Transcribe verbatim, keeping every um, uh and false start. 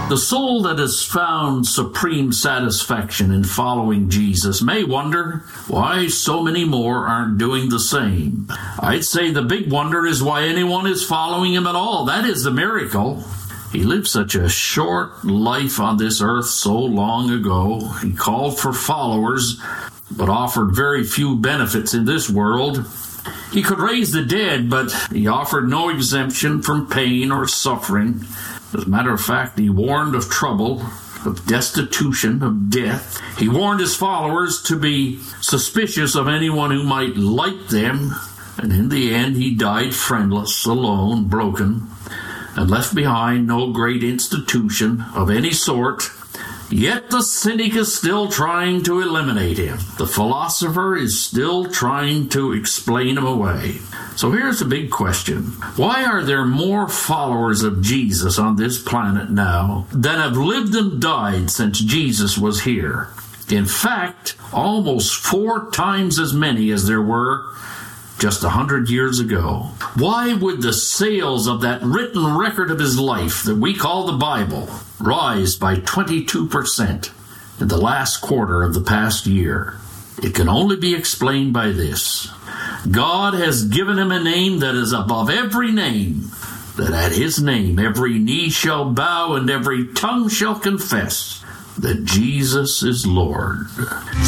The soul that has found supreme satisfaction in following Jesus may wonder why so many more aren't doing the same. I'd say the big wonder is why anyone is following him at all. That is the miracle. He lived such a short life on this earth so long ago. He called for followers, but offered very few benefits in this world. He could raise the dead, but he offered no exemption from pain or suffering. As a matter of fact, he warned of trouble, of destitution, of death. He warned his followers to be suspicious of anyone who might like them, and in the end he died friendless, alone, broken, and left behind no great institution of any sort. Yet the cynic is still trying to eliminate him. The philosopher is still trying to explain him away. So here's the big question. Why are there more followers of Jesus on this planet now than have lived and died since Jesus was here? In fact, almost four times as many as there were just a hundred years ago. Why would the sales of that written record of his life that we call the Bible rise by twenty-two percent in the last quarter of the past year? It can only be explained by this. God has given him a name that is above every name, that at his name every knee shall bow and every tongue shall confess that Jesus is Lord.